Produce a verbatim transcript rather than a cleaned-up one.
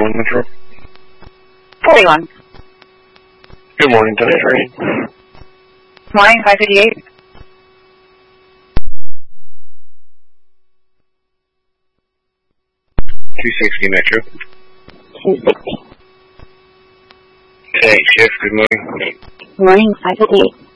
forty-one Metro. forty-one. Good morning, ten eighty-three. Morning, five fifty-eight. two sixty Metro. two sixty. Hey, Shift, good morning. Morning, five fifty-eight.